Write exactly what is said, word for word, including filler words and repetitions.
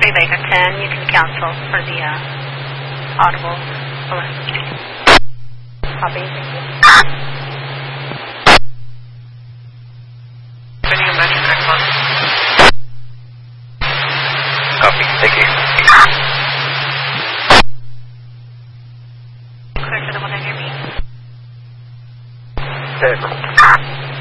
three Baker ten, you can cancel for the uh, audible alert. Copy, thank you. Copy, thank you. Clear for the one on your beat. Clear.